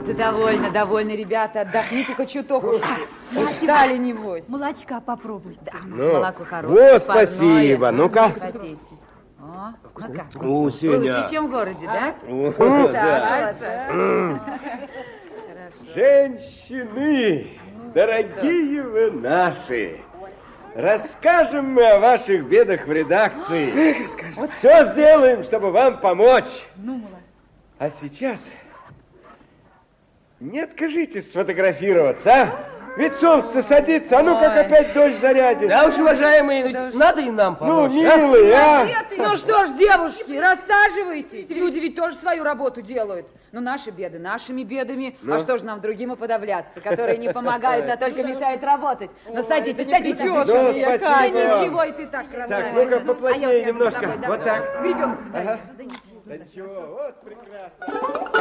Да довольно, довольно, ребята. Отдохните-ка чуток уж. Устали, небось. Молочка попробуй. Да, Ну, молоко хорошее. Вот, спасибо. Ну-ка. Хотите. О, ну-ка. Вкусненько. Лучше, чем в городе, да? Да. Женщины, дорогие вы наши, расскажем мы о ваших бедах в редакции. Все сделаем, чтобы вам помочь. А сейчас не откажитесь сфотографироваться, а? Ведь солнце садится, а ну как опять дождь зарядит. Да уж, уважаемые, ведь надо и нам помочь. Ну, милые, а? Ну что ж, девушки, рассаживайтесь. Люди ведь тоже свою работу делают. Но наши беды нашими бедами. А что же нам другим уподобляться, которые не помогают, а только мешают работать? Ну садитесь, садитесь. Ну, спасибо. Да ничего, и ты так красавица. Так, ну-ка поплотнее немножко. Вот так. Гребенку. Да ничего, вот прекрасно.